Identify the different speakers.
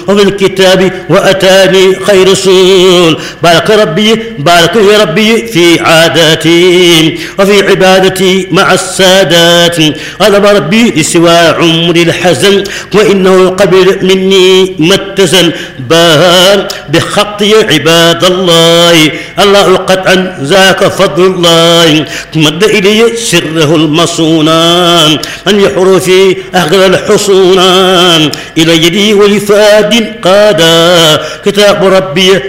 Speaker 1: وفي الكتاب وأتاني خير رسول. بارك يا ربي في عاداتي وفي عبادتي مع السادات. غضب ربي لسوى عمري الحزن وإنه قبل مني ما اتزن. بان بخطي عباد الله الله قطعا ذاك فضل الله. مد إلي سره المصونان من يحرفي أغلى الحصونان إلى يدي ولفاد قادا كتاب ربي